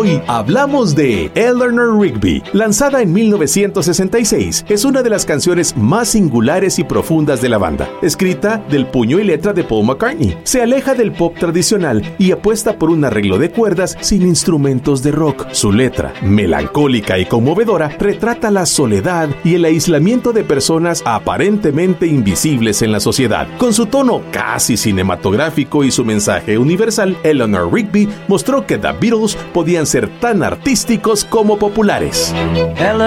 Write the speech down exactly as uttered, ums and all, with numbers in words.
Hoy hablamos de Eleanor Rigby. Lanzada en mil novecientos sesenta y seis, es una de las canciones más singulares y profundas de la banda. Escrita del puño y letra de Paul McCartney, se aleja del pop tradicional y apuesta por un arreglo de cuerdas sin instrumentos de rock. Su letra, melancólica y conmovedora, retrata la soledad y el aislamiento de personas aparentemente invisibles en la sociedad. Con su tono casi cinematográfico y su mensaje universal, Eleanor Rigby mostró que The Beatles podían ser tan artísticos como populares. Hello.